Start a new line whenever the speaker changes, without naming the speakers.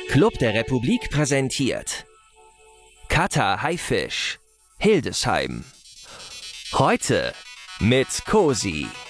Club der Republik präsentiert Cutter Haifisch, Hildesheim. Heute mit Cosi.